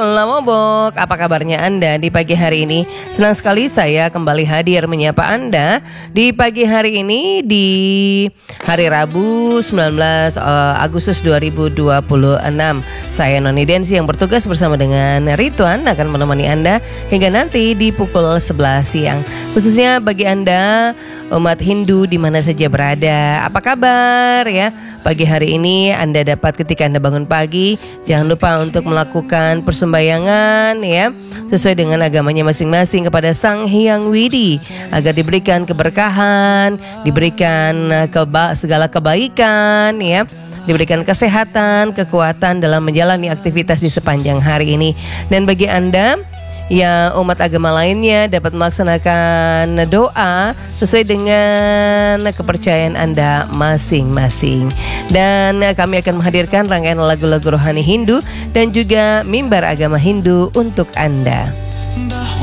Lamobok, apa kabarnya Anda di pagi hari ini? Senang sekali saya kembali hadir menyapa Anda di pagi hari ini di hari Rabu 19 Agustus 2026. Saya Noni Densi yang bertugas bersama dengan Rituan akan menemani Anda hingga nanti di pukul 11 siang. Khususnya bagi Anda umat Hindu di mana saja berada. Apa kabar ya? Pagi hari ini Anda dapat ketika Anda bangun pagi, jangan lupa untuk melakukan persembahyangan ya sesuai dengan agamanya masing-masing kepada Sang Hyang Widi agar diberikan keberkahan, diberikan segala kebaikan ya, diberikan kesehatan, kekuatan dalam menjalani aktivitas di sepanjang hari ini. Dan bagi Anda ya umat agama lainnya dapat melaksanakan doa sesuai dengan kepercayaan Anda masing-masing. Dan kami akan menghadirkan rangkaian lagu-lagu rohani Hindu dan juga mimbar agama Hindu untuk Anda.